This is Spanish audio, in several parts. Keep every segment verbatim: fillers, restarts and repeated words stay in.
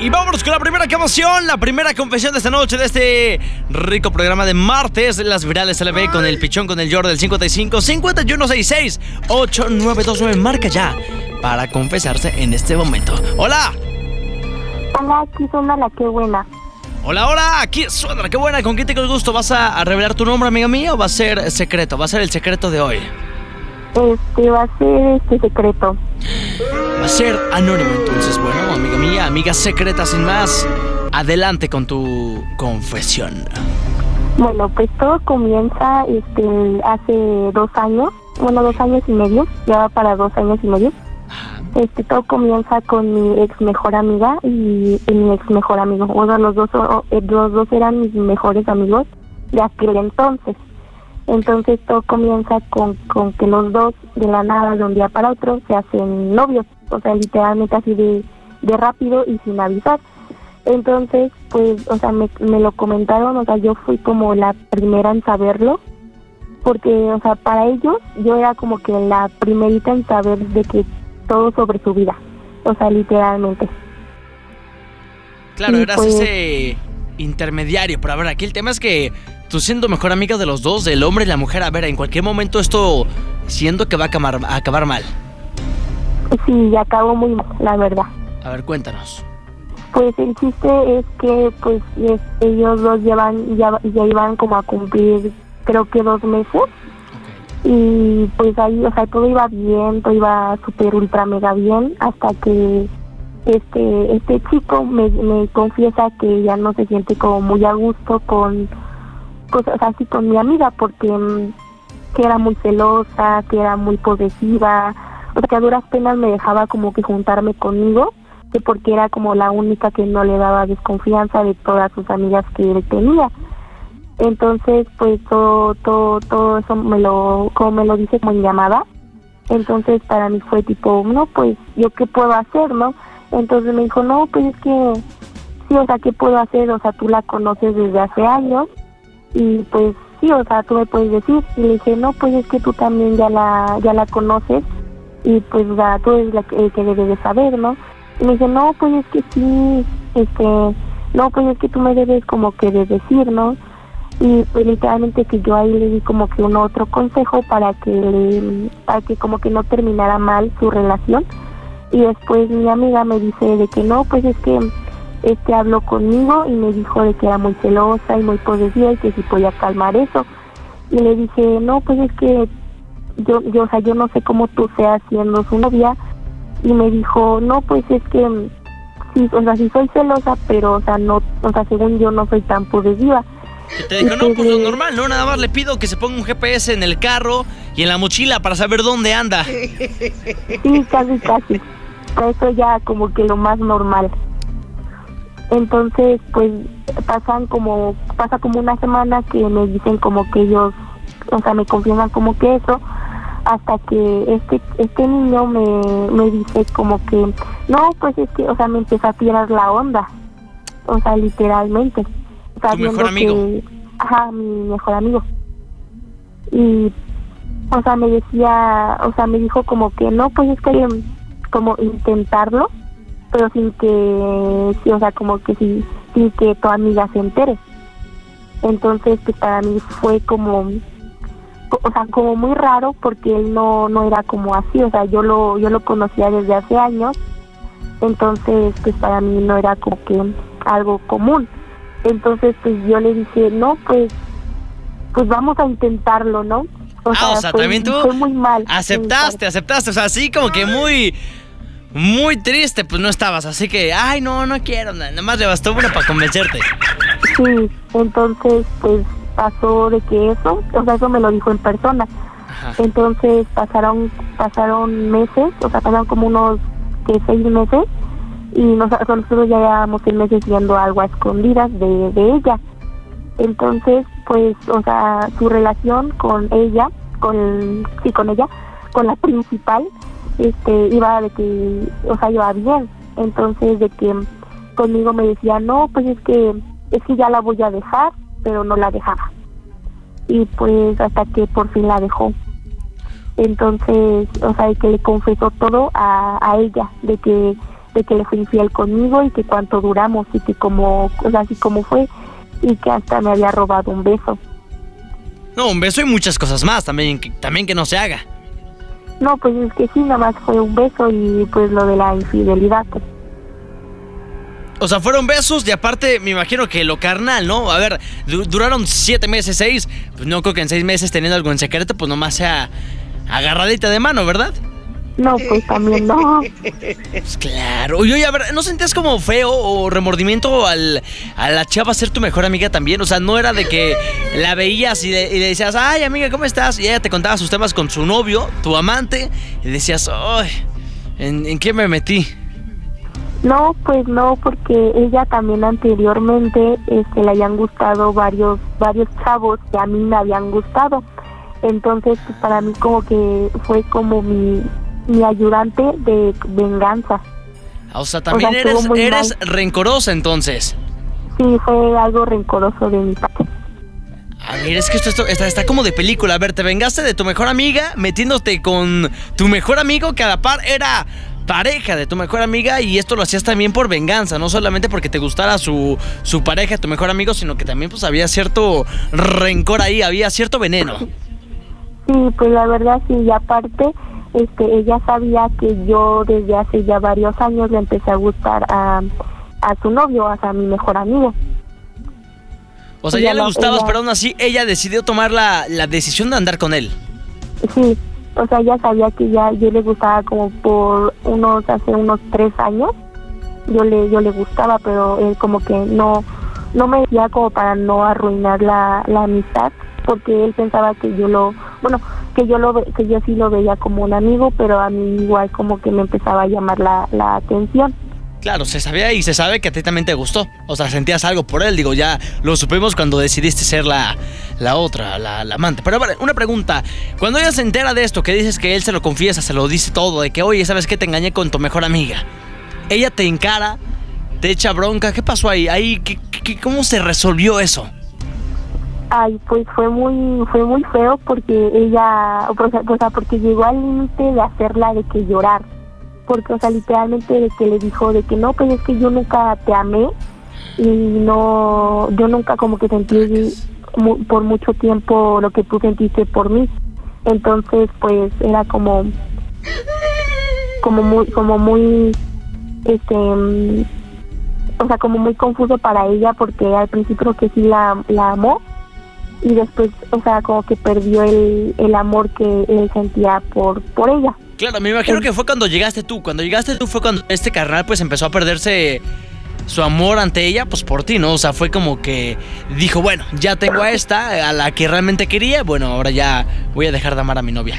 Y vámonos con la primera confesión, la primera confesión de esta noche, de este rico programa de martes, las virales L B con el pichón, con el Jordi del cincuenta y cinco, cincuenta y uno, sesenta y seis, ochenta y nueve veintinueve. Marca ya para confesarse en este momento. ¡Hola! Hola, aquí suena la que buena. Hola, hola, aquí suena la que buena. ¿Con quién te con gusto? ¿Vas a, a revelar tu nombre, amiga mía, o va a ser secreto? Va a ser el secreto de hoy. Este, va a ser este secreto. Va a ser anónimo, entonces. Bueno, amiga mía, amiga secreta, sin más, adelante con tu confesión. Bueno, pues todo comienza este hace dos años, bueno, dos años y medio, ya va para dos años y medio. Este, todo comienza con mi ex mejor amiga y, y mi ex mejor amigo. Bueno, los dos, los dos eran mis mejores amigos de aquel entonces. Entonces todo comienza con, con que los dos de la nada, de un día para otro, se hacen novios. O sea, literalmente así de, de rápido y sin avisar. Entonces, pues, o sea, me, me lo comentaron, o sea, yo fui como la primera en saberlo. Porque, o sea, para ellos, yo era como que la primerita en saber de que todo sobre su vida. O sea, literalmente. Claro, y eras pues, ese intermediario. Pero a ver, aquí el tema es que tú siendo mejor amiga de los dos, del hombre y la mujer, a ver, en cualquier momento esto siento que va a acabar, a acabar mal. Sí, acabó muy mal, la verdad. A ver, cuéntanos. Pues el chiste es que pues es, ellos dos llevan ya, ya iban como a cumplir creo que dos meses. Okay. Y pues ahí, o sea, todo iba bien, todo iba súper ultra mega bien, hasta que este este chico me, me confiesa que ya no se siente como muy a gusto con cosas así con mi amiga, porque um, que era muy celosa, que era muy posesiva, o sea, que a duras penas me dejaba como que juntarme conmigo, que porque era como la única que no le daba desconfianza de todas sus amigas que él tenía. Entonces, pues todo todo todo eso me lo como me lo dice como en llamada. Entonces, para mí fue tipo, no, pues yo qué puedo hacer, ¿no? Entonces me dijo, no, pues es que sí, o sea, ¿qué puedo hacer? O sea, tú la conoces desde hace años y pues sí, o sea, tú me puedes decir. Y le dije, no, pues es que tú también ya la ya la conoces y pues ya tú eres la que, que debes de saber, ¿no? Y me dice, no, pues es que sí, este, no, pues es que tú me debes como que de decir, ¿no? Y pues literalmente que yo ahí le di como que un otro consejo para que le, para que como que no terminara mal su relación. Y después mi amiga me dice de que no, pues es que este habló conmigo y me dijo de que era muy celosa y muy posesiva y que si podía calmar eso. Y le dije, no, pues es que yo, yo, o sea, yo no sé cómo tú seas siendo su novia. Y me dijo, no, pues es que sí, o sea, sí soy celosa, pero, o sea, no, o sea, según yo no soy tan posesiva. Que te dijo, no, pues lo normal, ¿no? Nada más le pido que se ponga un G P S en el carro y en la mochila para saber dónde anda. Sí, casi, casi. Eso ya como que lo más normal. Entonces, pues, pasan como, pasa como una semana que me dicen como que ellos, o sea, me confirman como que eso, hasta que este este niño me, me dice como que, no, pues es que, o sea, me empieza a tirar la onda. O sea, literalmente. ¿Tu mejor amigo? Que, ajá, mi mejor amigo. Y, o sea, me decía, o sea, me dijo como que no, pues es que como intentarlo, pero sin que, sí, o sea, como que sí, sin que tu amiga se entere. Entonces, que para mí fue como, o sea, como muy raro, porque él no no era como así, o sea, yo lo yo lo conocía desde hace años, entonces, pues para mí no era como que algo común. Entonces, pues yo le dije, no, pues pues vamos a intentarlo, ¿no? O ah, sea, o sea fue, también tú fue muy mal. aceptaste, aceptaste, o sea, así como que muy, muy triste, pues no estabas, así que, ay, no, no quiero, nada más le bastó una para convencerte. Sí, entonces, pues pasó de que eso, o sea, eso me lo dijo en persona. Ajá. Entonces pasaron pasaron meses, o sea, pasaron como unos, que seis meses, y nosotros ya llevábamos seis meses viendo algo a escondidas de, de ella. Entonces, pues, o sea, su relación con ella, con sí, con ella, con la principal, este, iba de que, o sea, iba bien. Entonces, de que conmigo me decía, no, pues es que, es que ya la voy a dejar, pero no la dejaba. Y pues, hasta que por fin la dejó. Entonces, o sea, de que le confesó todo a, a ella, de que de que le fue infiel conmigo y que cuánto duramos y que como, o sea, así como fue, y que hasta me había robado un beso. No, un beso y muchas cosas más, también, también que no se haga. No, pues es que sí, nada más fue un beso y pues lo de la infidelidad. Pues. O sea, fueron besos y aparte me imagino que lo carnal, ¿no? A ver, du- duraron siete meses, seis, pues no creo que en seis meses teniendo algo en secreto, pues nomás sea agarradita de mano, ¿verdad? No, pues también no. Pues claro. Oye, oye, a ver, ¿no sentías como feo o remordimiento al, a la chava ser tu mejor amiga también? O sea, no era de que la veías y le, y le decías, ay, amiga, ¿cómo estás? Y ella te contaba sus temas con su novio, tu amante, y decías, ay, ¿en, ¿en qué me metí? No, pues no, porque ella también anteriormente este, le habían gustado varios varios chavos que a mí me habían gustado. Entonces, pues para mí como que fue como mi, mi ayudante de venganza. O sea, también o sea, eres, eres mal. rencorosa entonces. Sí, fue algo rencoroso de mi parte. A ver, es que esto, esto está, está como de película. A ver, te vengaste de tu mejor amiga metiéndote con tu mejor amigo que a la par era pareja de tu mejor amiga, y esto lo hacías también por venganza, no solamente porque te gustara su, su pareja, tu mejor amigo, sino que también pues había cierto rencor ahí, había cierto veneno. Sí, pues la verdad sí, y aparte este, ella sabía que yo desde hace ya varios años le empecé a gustar a, a su novio, o sea, a mi mejor amigo. O sea, Y ya ya le no- gustabas, ella- pero aún así ella decidió tomar la, la decisión de andar con él. Sí, o sea, ella sabía que ya yo le gustaba como por unos, hace unos tres años, yo le yo le gustaba, pero él como que no no me decía como para no arruinar la, la amistad, porque él pensaba que yo lo, bueno, que yo lo ve- que yo sí lo veía como un amigo, pero a mí igual como que me empezaba a llamar la, la atención. Claro, se sabía y se sabe que a ti también te gustó. O sea, sentías algo por él. Digo, ya lo supimos cuando decidiste ser la, la otra, la, la amante. Pero a ver, una pregunta. Cuando ella se entera de esto, que dices que él se lo confiesa, se lo dice todo, de que, oye, ¿sabes qué? Te engañé con tu mejor amiga. Ella te encara, te echa bronca. ¿Qué pasó ahí? ahí ¿qué, qué, ¿Cómo se resolvió eso? Ay, pues fue muy fue muy feo porque ella, o sea, o sea, porque llegó al límite de hacerla de que llorar. Porque, o sea, literalmente de que le dijo de que no, pues es que yo nunca te amé y no, yo nunca como que sentí mu- por mucho tiempo lo que tú sentiste por mí. Entonces, pues era como, como muy, como muy, este, mm, o sea, como muy confuso para ella porque al principio que sí la, la amó y después, o sea, como que perdió el, el amor que él sentía por, por ella. Claro, me imagino que fue cuando llegaste tú. Cuando llegaste tú fue cuando este carnal pues empezó a perderse su amor ante ella, pues por ti, ¿no? O sea, fue como que dijo, bueno, ya tengo a esta, a la que realmente quería, bueno, ahora ya voy a dejar de amar a mi novia.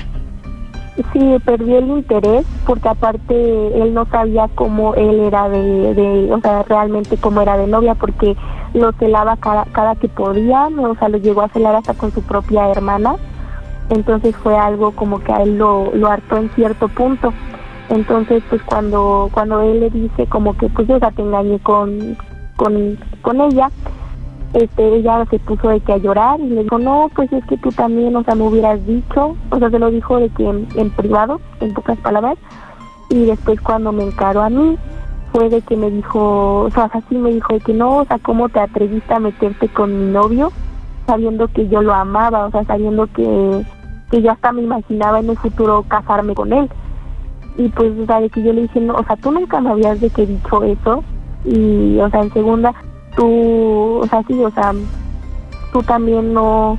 Sí, perdió el interés porque aparte él no sabía cómo él era de, de o sea, realmente cómo era de novia porque lo celaba cada, cada que podía, o sea, lo llegó a celar hasta con su propia hermana. Entonces fue algo como que a él lo, lo hartó en cierto punto. Entonces pues cuando cuando él le dice como que pues yo ya te engañé con, con, con ella, este ella se puso de que a llorar y le dijo no, pues es que tú también, o sea, me hubieras dicho, o sea, se lo dijo de que en, en privado, en pocas palabras, y después cuando me encaró a mí fue de que me dijo, o sea, así me dijo de que no, o sea, ¿cómo te atreviste a meterte con mi novio? Sabiendo que yo lo amaba, o sea, sabiendo que, que yo hasta me imaginaba en el futuro casarme con él. Y pues, o sea, de que yo le dije, no, o sea, tú nunca me habías de que dicho eso. Y, o sea, en segunda, tú, o sea, sí, o sea, tú también no,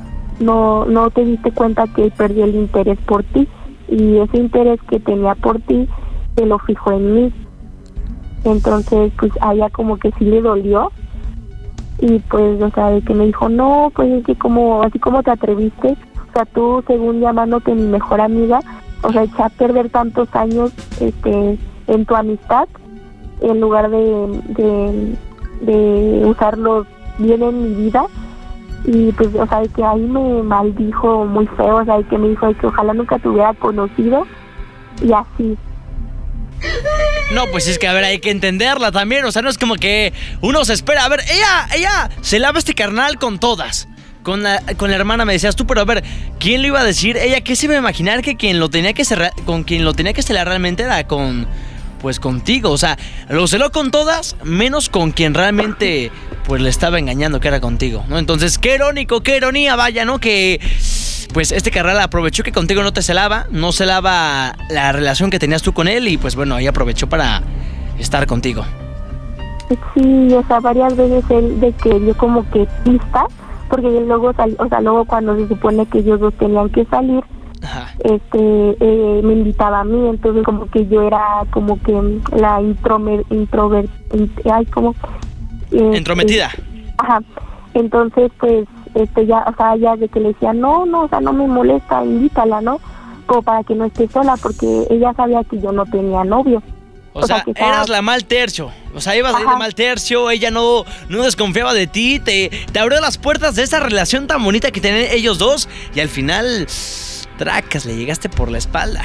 no, no te diste cuenta que él perdió el interés por ti. Y ese interés que tenía por ti, se lo fijó en mí. Entonces, pues, a ella como que sí le dolió. Y pues, o sea, de que me dijo, no, pues es que como, así como te atreviste, o sea, tú según llamándote mi mejor amiga, o sea, echar a perder tantos años este en tu amistad, en lugar de, de, de usarlos bien en mi vida. Y pues, o sea, de que ahí me maldijo muy feo, o sea, de que me dijo de que ojalá nunca te hubiera conocido, y así. No, pues es que, a ver, hay que entenderla también. O sea, no es como que uno se espera. A ver, ella, ella se lava este carnal con todas. Con la, con la hermana me decías tú, pero a ver, ¿quién lo iba a decir? Ella, ¿qué se iba a imaginar que quien lo tenía que cerrar, con quien lo tenía que celar realmente era con, pues contigo. O sea, lo celó con todas, menos con quien realmente pues le estaba engañando, que era contigo, ¿no? Entonces, qué irónico, qué ironía, vaya, ¿no? Que pues este carnal aprovechó que contigo no te celaba, no celaba la relación que tenías tú con él y pues bueno, ahí aprovechó para estar contigo. Sí, o sea, varias veces él de que dio como que pistas, porque luego, sal, o sea, luego cuando se supone que ellos dos tenían que salir, Ajá. este eh, me invitaba a mí, entonces como que yo era como que la intromer, introver, int, ay, como eh, entrometida. Eh, ajá. Entonces pues este ya, o sea, ya de que le decía, no, no, o sea, no me molesta, invítala, ¿no? Como para que no esté sola, porque ella sabía que yo no tenía novio. O, o sea, sea eras estaba... la mal tercio. O sea, ibas Ajá. ahí de mal tercio, ella no, no desconfiaba de ti, te, te abrió las puertas de esa relación tan bonita que tenían ellos dos, y al final, tracas, le llegaste por la espalda.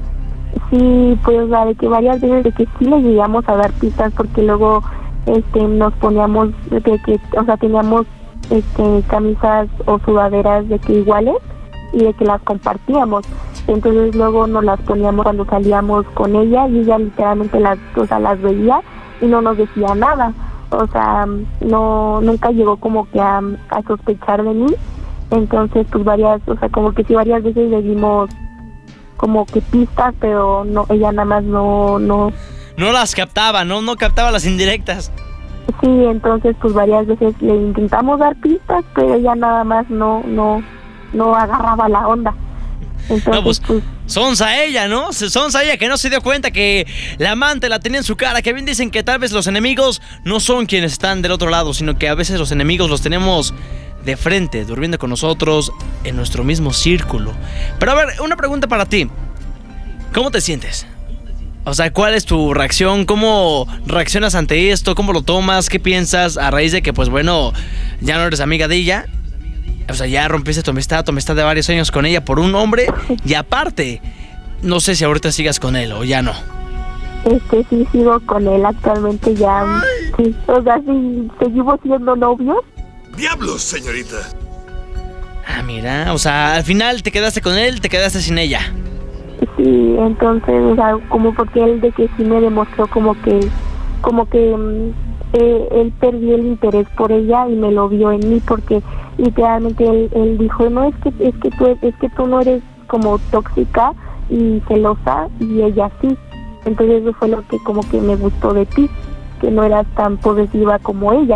Sí, pues, o sea, de que varias veces de que sí le llegamos a dar pistas, porque luego este nos poníamos, de que, o sea, teníamos este camisas o sudaderas de que iguales, y de que las compartíamos. Entonces luego nos las poníamos cuando salíamos con ella y ella literalmente las, o sea, las veía y no nos decía nada. O sea, no, nunca llegó como que a, a sospechar de mí. Entonces pues varias, o sea, como que sí varias veces le dimos como que pistas, pero no, ella nada más no, no. No las captaba, no, no captaba las indirectas. Sí, entonces pues varias veces le intentamos dar pistas, pero ella nada más no, no, no agarraba la onda. Entonces, no, pues, pues sonsa ella, ¿no? Sonsa ella que no se dio cuenta que la amante la tenía en su cara. Que bien dicen que tal vez los enemigos no son quienes están del otro lado, sino que a veces los enemigos los tenemos de frente, durmiendo con nosotros en nuestro mismo círculo. Pero a ver, una pregunta para ti. ¿Cómo te sientes? O sea, ¿cuál es tu reacción? ¿Cómo reaccionas ante esto? ¿Cómo lo tomas? ¿Qué piensas a raíz de que, pues bueno, ya no eres amiga de ella? O sea, ya rompiste tu amistad, tu amistad de varios años con ella por un hombre. Y aparte, no sé si ahorita sigas con él o ya no. Este, sí, sigo con él actualmente ya. Sí, o sea, sí, seguimos siendo novios. ¡Diablos, señorita! Ah, mira, o sea, al final te quedaste con él, te quedaste sin ella. Sí, entonces, o sea, como porque él de que sí me demostró como que, como que eh, él perdió el interés por ella y me lo vio en mí, porque literalmente él, él dijo, no, es que es que tú es que tú no eres como tóxica y celosa y ella sí. Entonces eso fue lo que como que me gustó de ti, que no eras tan posesiva como ella.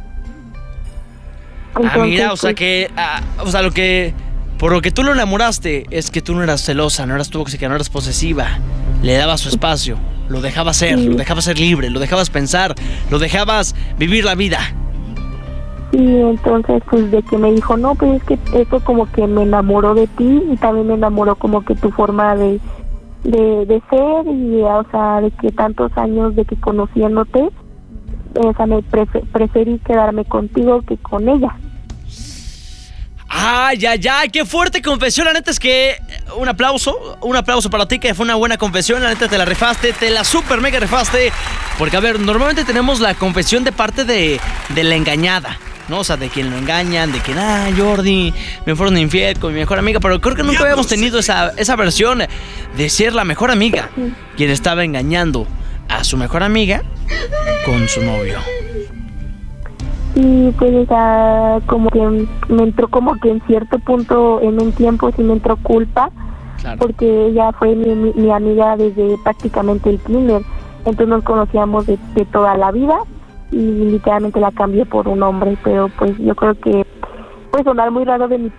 Entonces, ah, mira, o sea que, ah, o sea, lo que, por lo que tú lo enamoraste es que tú no eras celosa, no eras tóxica, no eras posesiva. Le dabas su espacio, lo dejabas ser, sí. lo dejabas ser libre, lo dejabas pensar, lo dejabas vivir la vida. Sí, entonces pues de que me dijo, no, pues es que eso como que me enamoró de ti y también me enamoró como que tu forma de, de, de ser y, o sea, de que tantos años de que conociéndote, o sea, me prefer, preferí quedarme contigo que con ella. Ay, ay, ay, qué fuerte confesión. La neta es que un aplauso, un aplauso para ti, que fue una buena confesión. La neta te la rifaste, te la super mega rifaste. Porque a ver, normalmente tenemos la confesión de parte de, de la engañada, ¿no? O sea, de quien lo engañan, de que, ah, Jordi, me fueron infiel con mi mejor amiga. Pero creo que nunca habíamos tenido esa, esa versión de ser la mejor amiga quien estaba engañando a su mejor amiga con su novio. Y pues, o sea, como que me entró como que en cierto punto, en un tiempo sí me entró culpa, claro, porque ella fue mi, mi, mi amiga desde prácticamente el kinder. Entonces nos conocíamos de, de toda la vida y literalmente la cambié por un hombre, pero pues yo creo que puede sonar muy raro de mi